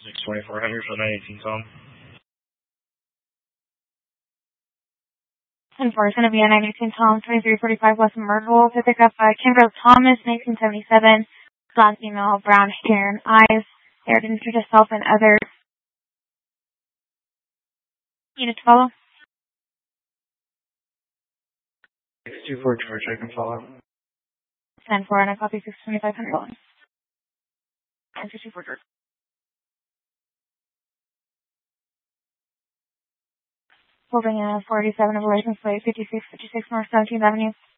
62400 for 918 Tom. 10-4 is going to be a 918 Tom, 2345 West Myrtle, to pick up Kimberly Thomas, 1977, black female, brown hair and eyes. They are injured herself and others. Unit to follow. 624 George, I can follow. 10-4, and I copy 62500. 624 George. Holding 487 of License Plate 5656 North 17th Avenue.